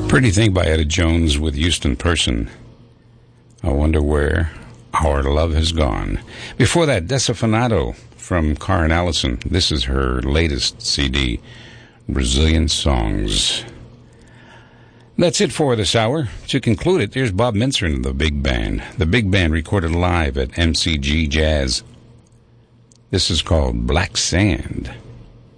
Pretty thing by Etta Jones with Houston Person. I wonder where our love has gone. Before that, Desafinado from Karen Allison. This is her latest CD, Brazilian Songs. That's it for this hour. To conclude it, there's Bob Mintzer and the Big Band. The Big Band recorded live at MCG Jazz. This is called Black Sand.